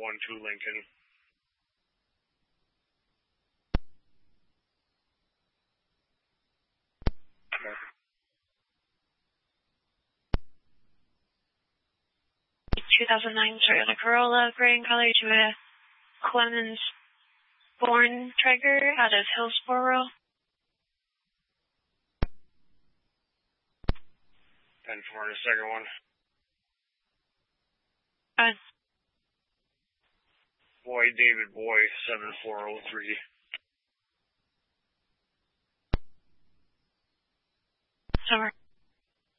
512 Lincoln. Okay. 2009 Toyota Corolla, gray in color, to a Clemens Born Traeger out of Hillsboro. 10 for the second one. Boy, David Boy, 7403. Summer.